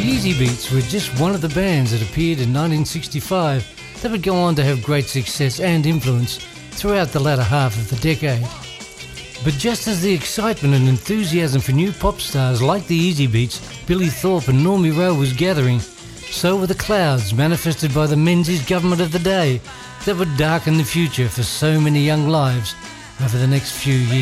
Easybeats were just one of the bands that appeared in 1965 that would go on to have great success and influence throughout the latter half of the decade. But just as the excitement and enthusiasm for new pop stars like the Easybeats, Billy Thorpe and Normie Rowe was gathering, so were the clouds manifested by the Menzies government of the day that would darken the future for so many young lives over the next few years.